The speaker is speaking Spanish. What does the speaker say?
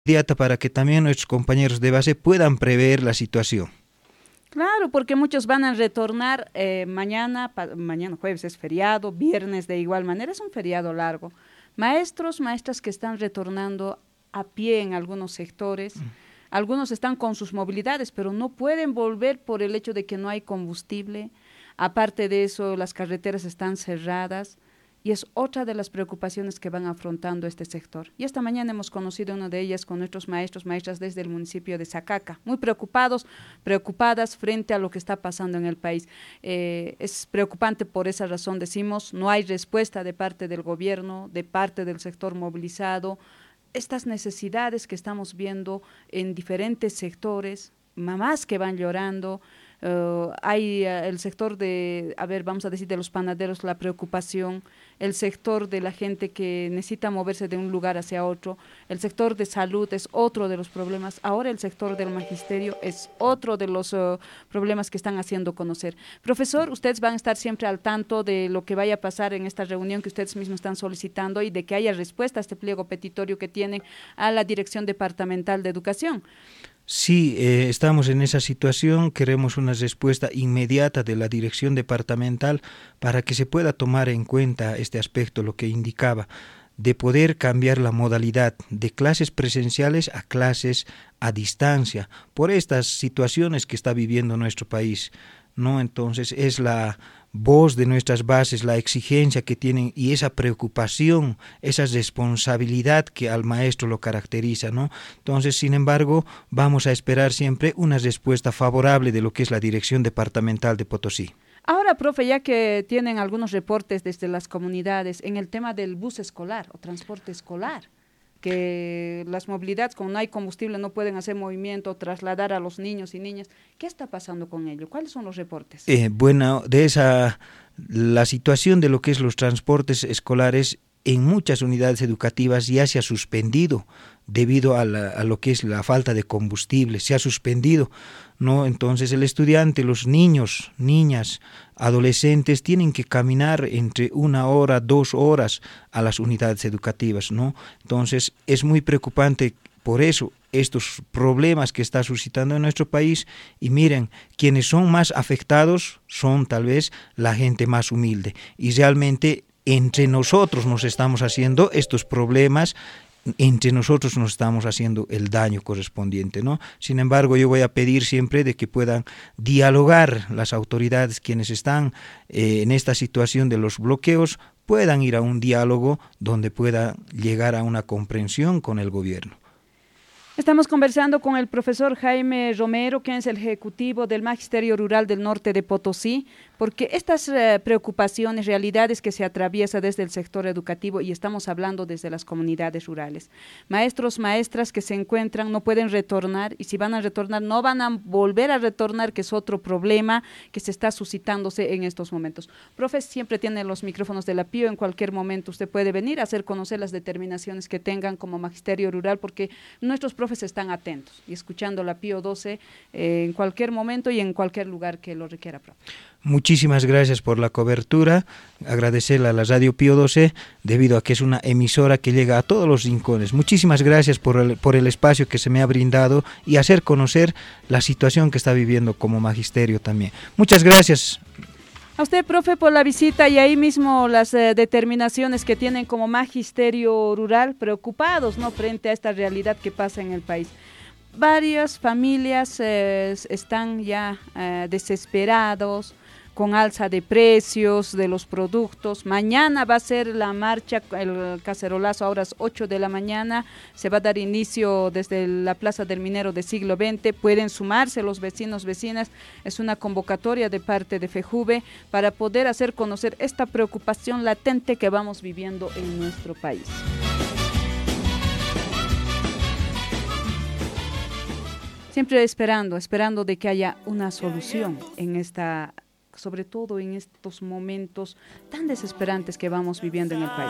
inmediata para que también nuestros compañeros de base puedan prever la situación. Claro, porque muchos van a retornar mañana jueves es feriado, viernes de igual manera, es un feriado largo. Maestros, maestras que están retornando a pie en algunos sectores, algunos están con sus movilidades, pero no pueden volver por el hecho de que no hay combustible. Aparte de eso, las carreteras están cerradas. Y es otra de las preocupaciones que van afrontando este sector. Y esta mañana hemos conocido una de ellas con nuestros maestros, maestras desde el municipio de Sacaca, muy preocupados, preocupadas frente a lo que está pasando en el país. Es preocupante por esa razón, decimos, no hay respuesta de parte del gobierno, de parte del sector movilizado, estas necesidades que estamos viendo en diferentes sectores, mamás que van llorando. Hay el sector de, vamos a decir, de los panaderos, la preocupación, el sector de la gente que necesita moverse de un lugar hacia otro, el sector de salud es otro de los problemas, ahora el sector del magisterio es otro de los problemas que están haciendo conocer. Profesor, ustedes van a estar siempre al tanto de lo que vaya a pasar en esta reunión que ustedes mismos están solicitando y de que haya respuesta a este pliego petitorio que tienen a la Dirección Departamental de Educación. Sí, estamos en esa situación, queremos una respuesta inmediata de la dirección departamental para que se pueda tomar en cuenta este aspecto, lo que indicaba, de poder cambiar la modalidad de clases presenciales a clases a distancia, por estas situaciones que está viviendo nuestro país, ¿no? Entonces es la voz de nuestras bases, la exigencia que tienen y esa preocupación, esa responsabilidad que al maestro lo caracteriza, ¿no? Entonces, sin embargo, vamos a esperar siempre una respuesta favorable de lo que es la Dirección Departamental de Potosí. Ahora, profe, ya que tienen algunos reportes desde las comunidades en el tema del bus escolar o transporte escolar, que las movilidades, como no hay combustible, no pueden hacer movimiento, trasladar a los niños y niñas. ¿Qué está pasando con ello? ¿Cuáles son los reportes? Bueno, la situación de lo que es los transportes escolares en muchas unidades educativas ya se ha suspendido debido a lo que es la falta de combustible, se ha suspendido, ¿no? Entonces el estudiante, los niños, niñas, adolescentes tienen que caminar entre 1 hora, 2 horas a las unidades educativas, ¿no? Entonces es muy preocupante por eso estos problemas que está suscitando en nuestro país y miren, quienes son más afectados son tal vez la gente más humilde y realmente entre nosotros nos estamos haciendo estos problemas, entre nosotros nos estamos haciendo el daño correspondiente, ¿no? Sin embargo, yo voy a pedir siempre de que puedan dialogar las autoridades quienes están en esta situación de los bloqueos, puedan ir a un diálogo donde pueda llegar a una comprensión con el gobierno. Estamos conversando con el profesor Jaime Romero, quien es el ejecutivo del Magisterio Rural del Norte de Potosí, porque estas preocupaciones, realidades que se atraviesan desde el sector educativo y estamos hablando desde las comunidades rurales. Maestros, maestras que se encuentran no pueden retornar y si van a retornar no van a volver a retornar, que es otro problema que se está suscitándose en estos momentos. Profe, siempre tiene los micrófonos de la PIO, en cualquier momento usted puede venir a hacer conocer las determinaciones que tengan como Magisterio Rural, porque nuestros profes están atentos y escuchando la PIO 12 en cualquier momento y en cualquier lugar que lo requiera, profe. Muchísimas gracias por la cobertura, agradecerle a la Radio Pío 12 debido a que es una emisora que llega a todos los rincones. Muchísimas gracias por el espacio que se me ha brindado y hacer conocer la situación que está viviendo como magisterio también. Muchas gracias. A usted, profe, por la visita y ahí mismo las determinaciones que tienen como magisterio rural, preocupados, ¿no?, frente a esta realidad que pasa en el país. Varias familias están ya desesperados, con alza de precios de los productos. Mañana va a ser la marcha, el cacerolazo, ahora es 8 de la mañana, se va a dar inicio desde la Plaza del Minero de Siglo XX, pueden sumarse los vecinos, vecinas, es una convocatoria de parte de FEJUVE para poder hacer conocer esta preocupación latente que vamos viviendo en nuestro país. Siempre esperando de que haya una solución en esta, sobre todo en estos momentos tan desesperantes que vamos viviendo en el país.